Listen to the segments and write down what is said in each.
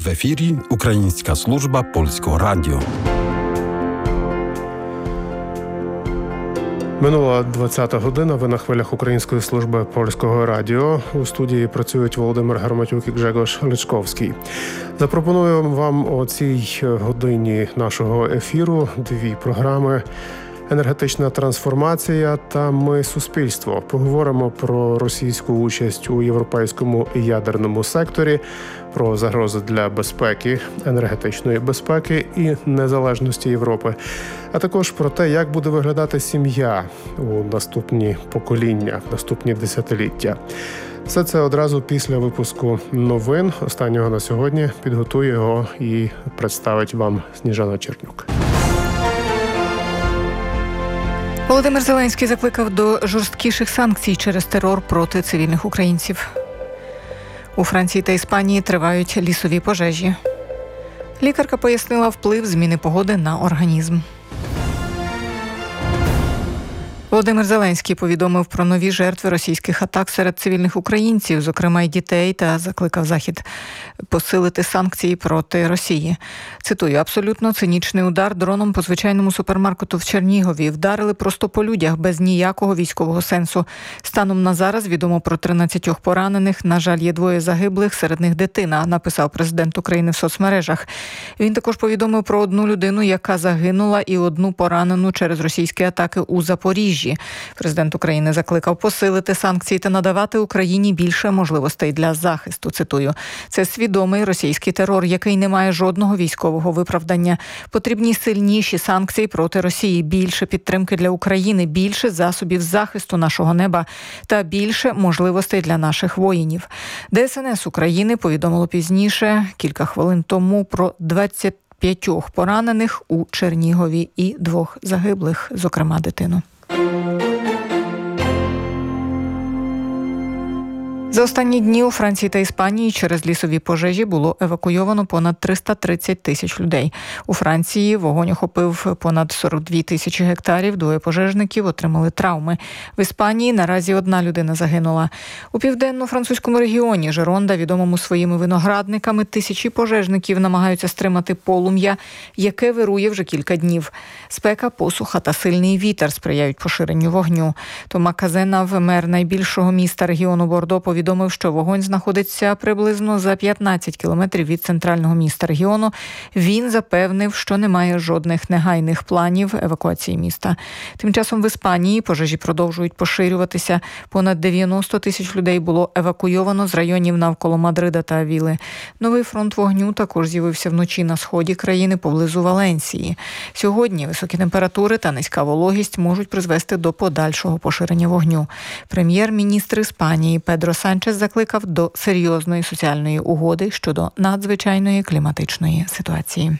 В ефірі Українська служба Польського радіо. Минула 20-та година, ви на хвилях Української служби Польського радіо. У студії працюють Володимир Гарматюк і Гжегош Личковський. Запропоную вам у цій годині нашого ефіру дві програми «Енергетична трансформація» та «Ми – суспільство». Поговоримо про російську участь у європейському ядерному секторі, про загрози для безпеки, енергетичної безпеки і незалежності Європи, а також про те, як буде виглядати сім'я у наступні покоління, наступні десятиліття. Все це одразу після випуску новин, останнього на сьогодні. Підготує його і представить вам Сніжана Чернюк. Володимир Зеленський закликав до жорсткіших санкцій через терор проти цивільних українців. У Франції та Іспанії тривають лісові пожежі. Лікарка пояснила вплив зміни погоди на організм. Володимир Зеленський повідомив про нові жертви російських атак серед цивільних українців, зокрема й дітей, та закликав Захід посилити санкції проти Росії. Цитую, абсолютно цинічний удар дроном по звичайному супермаркету в Чернігові. Вдарили просто по людях, без ніякого військового сенсу. Станом на зараз відомо про 13 поранених. На жаль, є 2 загиблих, серед них дитина, написав президент України в соцмережах. Він також повідомив про 1 людину, яка загинула, і 1 поранену через російські атаки у Запоріжжі. Президент України закликав посилити санкції та надавати Україні більше можливостей для захисту. Цитую, це свідомий російський терор, який не має жодного військового виправдання. Потрібні сильніші санкції проти Росії, більше підтримки для України, більше засобів захисту нашого неба та більше можливостей для наших воїнів. ДСНС України повідомило пізніше, кілька хвилин тому, про 25 поранених у Чернігові і 2 загиблих, зокрема дитину. За останні дні у Франції та Іспанії через лісові пожежі було евакуйовано понад 330 тисяч людей. У Франції вогонь охопив понад 42 тисячі гектарів, 2 пожежників отримали травми. В Іспанії наразі 1 людина загинула. У південно-французькому регіоні Жеронда, відомому своїми виноградниками, тисячі пожежників намагаються стримати полум'я, яке вирує вже кілька днів. Спека, посуха та сильний вітер сприяють поширенню вогню. Тома Казенав, мер найбільшого міста регіону Бордо, повідомив, що вогонь знаходиться приблизно за 15 кілометрів від центрального міста регіону. Він запевнив, що немає жодних негайних планів евакуації міста. Тим часом в Іспанії пожежі продовжують поширюватися. Понад 90 тисяч людей було евакуйовано з районів навколо Мадрида та Авіли. Новий фронт вогню також з'явився вночі на сході країни поблизу Валенсії. Сьогодні високі температури та низька вологість можуть призвести до подальшого поширення вогню. Прем'єр-міністр Іспанії Педро Санчес закликав до серйозної соціальної угоди щодо надзвичайної кліматичної ситуації.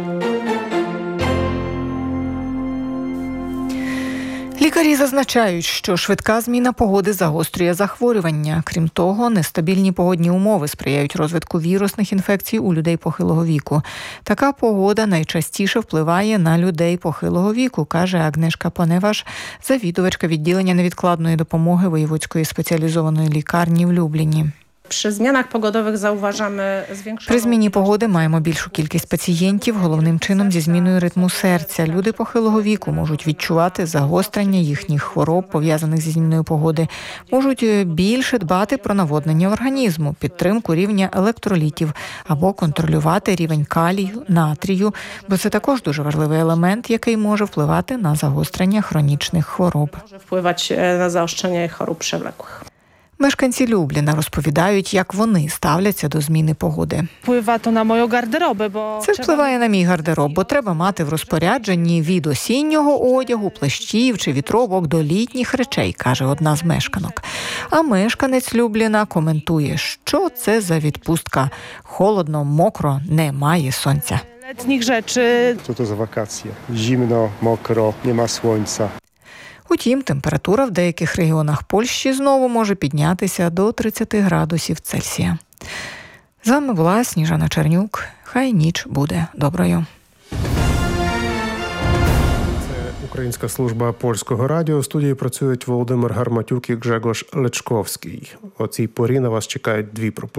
Лікарі зазначають, що швидка зміна погоди загострює захворювання. Крім того, нестабільні погодні умови сприяють розвитку вірусних інфекцій у людей похилого віку. Така погода найчастіше впливає на людей похилого віку, каже Агнешка Поневаш, завідувачка відділення невідкладної допомоги Воєводської спеціалізованої лікарні в Любліні. При зміні погоди маємо більшу кількість пацієнтів, головним чином зі зміною ритму серця. Люди похилого віку можуть відчувати загострення їхніх хвороб, пов'язаних зі зміною погоди. Можуть більше дбати про наводнення організму, підтримку рівня електролітів або контролювати рівень калію, натрію, бо це також дуже важливий елемент, який може впливати на загострення хронічних хвороб. Мешканці Любліна розповідають, як вони ставляться до зміни погоди. Це впливає на мій гардероб, бо треба мати в розпорядженні від осіннього одягу, плащів чи вітровок до літніх речей, каже одна з мешканок. А мешканець Любліна коментує, що це за відпустка. Холодно, мокро, немає сонця. Co to za wakacje? Zimno, mokro, nie ma słońca. Утім, температура в деяких регіонах Польщі знову може піднятися до 30 градусів Цельсія. З вами була Сніжана Чернюк. Хай ніч буде доброю. Українська служба Польського радіо. У студії працюють Володимир Гарматюк і Гжегош Личковський. О цій порі на вас чекають 2 пропозиції.